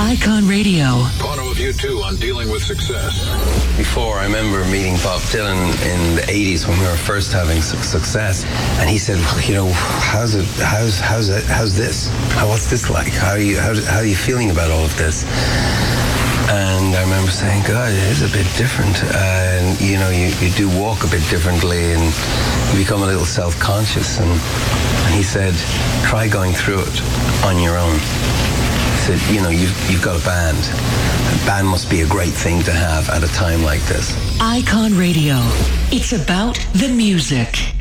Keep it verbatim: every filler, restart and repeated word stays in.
Icon Radio. Bono of U two on dealing with success. Before, I remember meeting Bob Dylan in the eighties when we were first having su- success, and he said, well, you know, how's it, how's, how's it, how's this? How, what's this like? How are you, how, how are you feeling about all of this? And I remember saying, God, it is a bit different. And, you know, you, you do walk a bit differently and you become a little self-conscious. And, and he said, try going through it on your own. He said, you know, you've, you've got a band. A band must be a great thing to have at a time like this. Icon Radio. It's about the music.